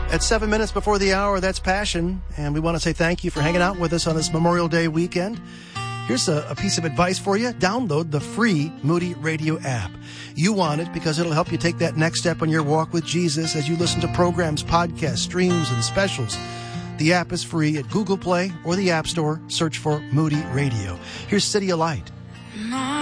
At 7 minutes before the hour, that's Passion. And we want to say thank you for hanging out with us on this Memorial Day weekend. Here's a piece of advice for you. Download the free Moody Radio app. You want it because it'll help you take that next step on your walk with Jesus as you listen to programs, podcasts, streams, and specials. The app is free at Google Play or the App Store. Search for Moody Radio. Here's City of Light.